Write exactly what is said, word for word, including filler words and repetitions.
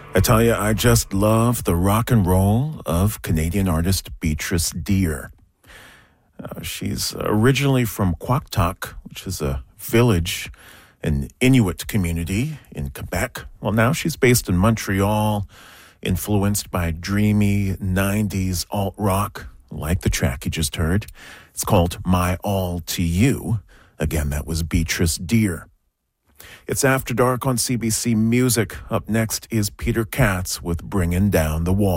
I tell you, I just love the rock and roll of Canadian artist Beatrice Deer. Uh, she's originally from Quaqtak, which is a village, an Inuit community in Quebec. Well, now she's based in Montreal, influenced by dreamy nineties alt-rock, like the track you just heard. It's called My All to You. Again, that was Beatrice Deer. It's After Dark on C B C Music. Up next is Peter Katz with Bringing Down the Wall.